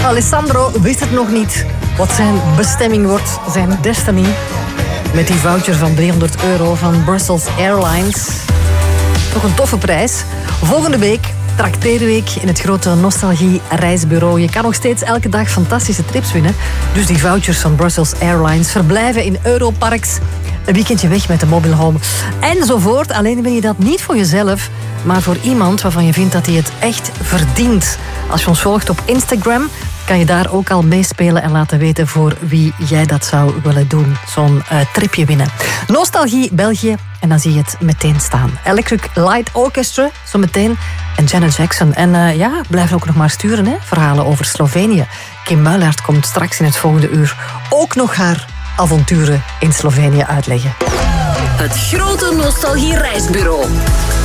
Alessandro wist het nog niet wat zijn bestemming wordt, zijn destiny. Met die voucher van €300 van Brussels Airlines. Toch een toffe prijs. Volgende week, trakteerweek in het grote Nostalgie reisbureau. Je kan nog steeds elke dag fantastische trips winnen. Dus die vouchers van Brussels Airlines verblijven in Europarks. Een weekendje weg met de mobile home. Enzovoort. Alleen wil je dat niet voor jezelf, maar voor iemand waarvan je vindt dat hij het echt verdient. Als je ons volgt op Instagram, kan je daar ook al meespelen en laten weten voor wie jij dat zou willen doen. Zo'n tripje winnen. Nostalgie België. En dan zie je het meteen staan. Electric Light Orchestra, zo meteen. En Janet Jackson. En blijf ook nog maar sturen, hè? Verhalen over Slovenië. Kim Muilaert komt straks in het volgende uur ook nog haar avonturen in Slovenië uitleggen. Het grote Nostalgie reisbureau.